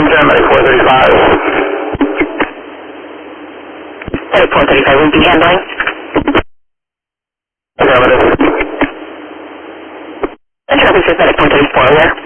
Medic 435. Medic 435, repeat handling. Affirmative. And traffic says Medic 434, where?